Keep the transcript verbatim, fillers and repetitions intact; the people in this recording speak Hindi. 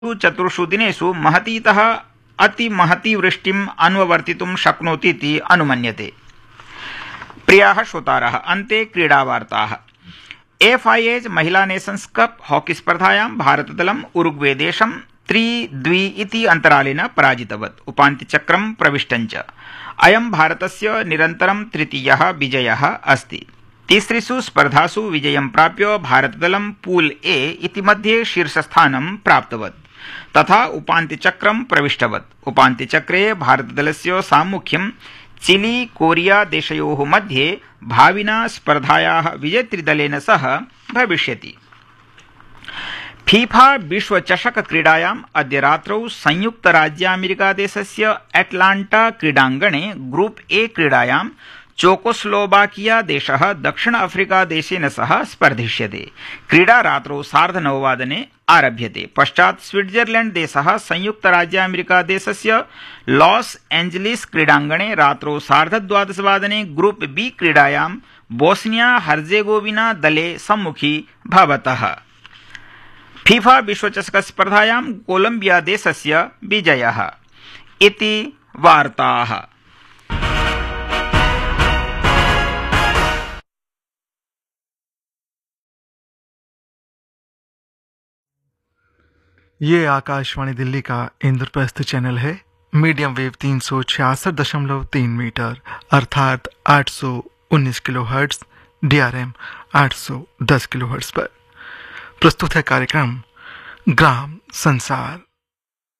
चतुर्षु दिनेषु महतीतः अतिमहती वृष्टिम् अन्वर्तितुं शक्नोतीति अनुमन्यते। प्रियाः श्रोतारः, अन्ते क्रीडावार्ताः। एफआईएच महिला नेशन्स् कप हॉकी स्पर्धायां भारतदलम् उरुग्वे देशं त्रि द्वि इति अन्तरालेन पराजितवत् उपान्त्यचक्रं प्रविष्टञ्च। अयं भारतस्य निरन्तरं तृतीयः विजयः अस्ति। तिसृषु स्पर्धासु विजयं प्राप्य भारतदलं पूल ए इति मध्ये शीर्षस्थानं प्राप्तवत् तथा उपान्त्यचक्रं प्रविष्टवत्। उपान्त्यचक्रे भारतदलस्य साम्मुख्यं चिली कोरिया देशयोः मध्ये भाविना स्पर्धायाः विजेतृदलेन सह भविष्यति। फीफा विश्वचषक क्रीडायाम् अद्य रात्रौ संयुक्तराज्यामेरिकादेशस्य एटलाण्टा क्रीडाङ्गणे ग्रुप ए क्रीडायां चेकोस्लोवाकिया देशः दक्षिण अफ्रीका देशेन सह स्पर्धिष्यते। क्रीडा रात्रौ सार्धनववादने आरभ्यते। पश्चात् स्विट्जरलैंड देशः संयुक्तराज्यामेरिका देशस्य लॉस एंजलिस क्रीडाङ्गणे रात्रौ सार्धद्वादशवादने ग्रुप बी क्रीडायां बोस्निया हर्जेगोविना दले सम्मुखी भवतः। फीफा विश्वचषक स्पर्धायां कोलंबिया देशस्य विजयः। इति वार्ताः। ये आकाशवाणी दिल्ली का इंद्रप्रस्थ चैनल है। मीडियम वेव तीन सौ छियासठ दशमलव तीन मीटर अर्थात आठ सौ उन्नीस किलो हर्ट्ज, डीआरएम आठ सौ दस किलो हर्ट्ज पर प्रस्तुत है कार्यक्रम ग्राम संसार।